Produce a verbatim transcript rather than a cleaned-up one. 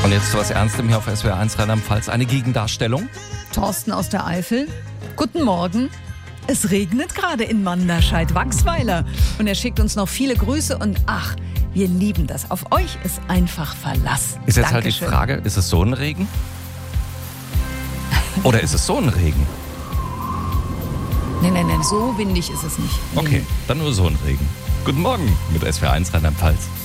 Und jetzt zu was Ernstem hier auf S W R eins Rheinland-Pfalz. Eine Gegendarstellung. Thorsten aus der Eifel. Guten Morgen. Es regnet gerade in Manderscheid-Wachsweiler. Und er schickt uns noch viele Grüße und ach, wir lieben das. Auf euch ist einfach Verlass. Ist jetzt Dankeschön. halt die Frage, ist es so ein Regen? Oder ist es so ein Regen? Nein, nein, nein, so windig ist es nicht. Okay, dann nur so ein Regen. Guten Morgen mit S W R eins Rheinland-Pfalz.